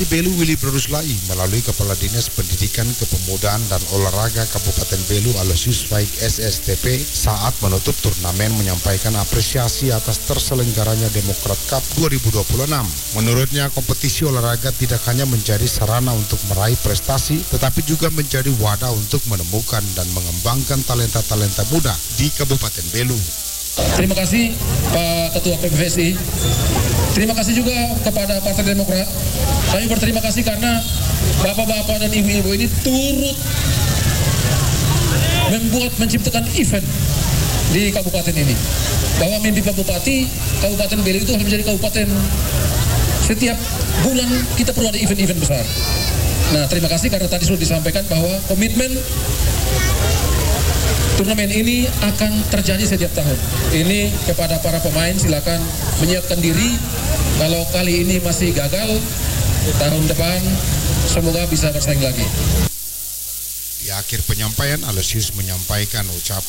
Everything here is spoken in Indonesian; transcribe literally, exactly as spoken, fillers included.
Belu Willy Beruslai melalui Kepala Dinas Pendidikan Kepemudaan dan Olahraga Kabupaten Belu Aloysius Faik S S T P saat menutup turnamen menyampaikan apresiasi atas terselenggaranya Demokrat Cup dua ribu dua puluh enam. Menurutnya kompetisi olahraga tidak hanya menjadi sarana untuk meraih prestasi, tetapi juga menjadi wadah untuk menemukan dan mengembangkan talenta-talenta muda di Kabupaten Belu. Terima kasih Pak Ketua P B V S I. Terima kasih juga kepada Partai Demokrat. Kami berterima kasih karena bapak-bapak dan ibu-ibu ini turut membuat, menciptakan event di kabupaten ini. Bahwa mimpi Pak Bupati, Kabupaten Belu itu harus menjadi kabupaten setiap bulan kita perlu ada event-event besar. Nah, terima kasih karena tadi sudah disampaikan bahwa komitmen turnamen ini akan terjadi setiap tahun. Ini kepada para pemain, silakan menyiapkan diri. Kalau kali ini masih gagal, tahun depan semoga bisa bersaing lagi. Di akhir penyampaian, Aloysius menyampaikan ucapan